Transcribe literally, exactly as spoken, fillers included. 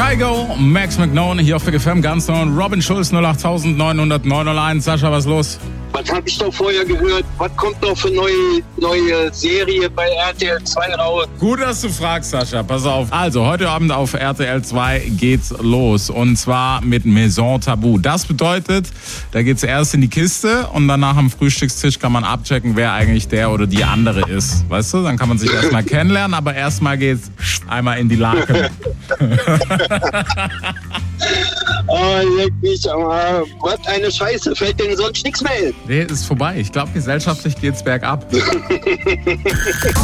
Kygo, Max McNone hier auf Big F M, ganz neu. Robin Schulz, null acht neun null neun null eins. Sascha, was ist los? Was habe ich doch vorher gehört? Was kommt noch für neue, neue Serie bei R T L zwei raus? Gut, dass du fragst, Sascha. Pass auf. Also, heute Abend auf R T L zwei geht's los. Und zwar mit Maison Tabou. Das bedeutet, da geht's erst in die Kiste und danach am Frühstückstisch kann man abchecken, wer eigentlich der oder die andere ist. Weißt du? Dann kann man sich erstmal kennenlernen, aber erstmal geht's einmal in die Lake. Oh, leck mich am Arsch. Was eine Scheiße. Fällt denn sonst nichts mehr hin? Nee, ist vorbei. Ich glaube, gesellschaftlich geht's bergab.